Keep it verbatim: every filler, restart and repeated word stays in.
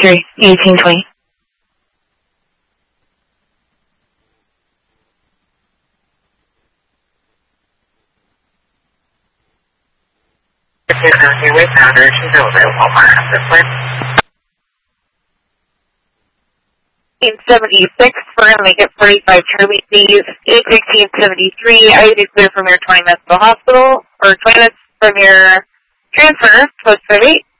three, eighteen twenty. Highway Founder to Dover, Walmart, Brooklyn. eighteen seventy-six, we're going to make it forty-five Charlie C's, eight sixteen seventy-three, are you to clear from your twenty minutes to the hospital, or twenty minutes from your transfer, close to eight?